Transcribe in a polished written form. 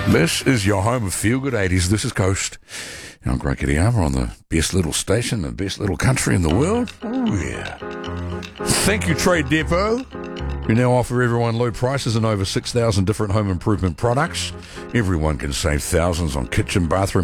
This is your home of Feel Good 80s. This is Coast. I'm Greg Kittyama on the best little station, the best little country in the world. Oh, yeah. Thank you, Trade Depot. We now offer everyone low prices and over 6,000 different home improvement products. Everyone can save thousands on kitchen, bathroom,